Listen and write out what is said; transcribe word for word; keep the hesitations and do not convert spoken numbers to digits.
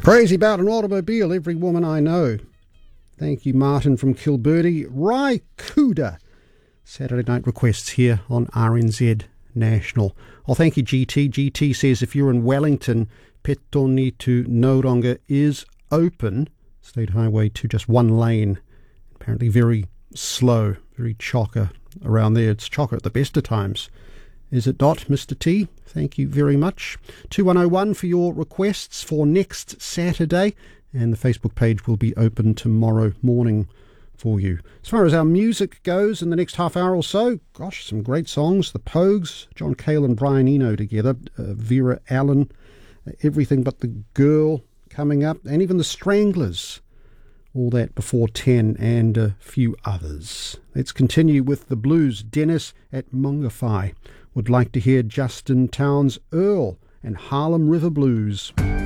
Crazy about an automobile, every woman I know. Thank you, Martin from Kilberty. Raikuda. Saturday night requests here on R N Z National. Oh, thank you, G T. G T says if you're in Wellington, Petone to Noronga is open. State Highway to just one lane. Apparently very slow, very chocker around there. It's chocker at the best of times. Is it not, Mister T? Thank you very much. two one oh one for your requests for next Saturday, and the Facebook page will be open tomorrow morning for you. As far as our music goes in the next half hour or so, gosh, some great songs. The Pogues, John Cale and Brian Eno together, uh, Vera Allen, uh, Everything But the Girl coming up, and even the Stranglers. All that before ten, and a few others. Let's continue with the blues. Dennis at Mungafai would like to hear Justin Townes Earl and Harlem River Blues.